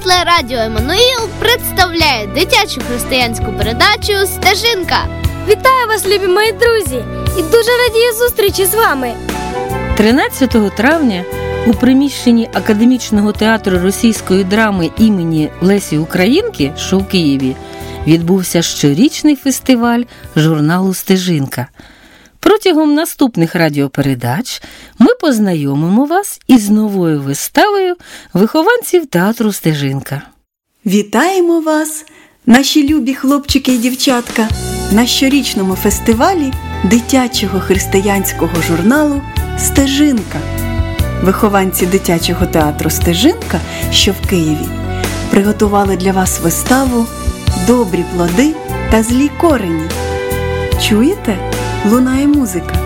Телерадіо Еммануїл представляє дитячу християнську передачу «Стежинка». Вітаю вас, любі мої друзі, і дуже радію зустрічі з вами. 13 травня у приміщенні Академічного театру російської драми імені Лесі Українки, що в Києві, відбувся щорічний фестиваль журналу «Стежинка». Протягом наступних радіопередач ми познайомимо вас із новою виставою вихованців театру «Стежинка». Вітаємо вас, наші любі хлопчики і дівчатка, на щорічному фестивалі дитячого християнського журналу «Стежинка». Вихованці дитячого театру «Стежинка», що в Києві, приготували для вас виставу «Добрі плоди та злі корені». Чуєте? Лунає музика.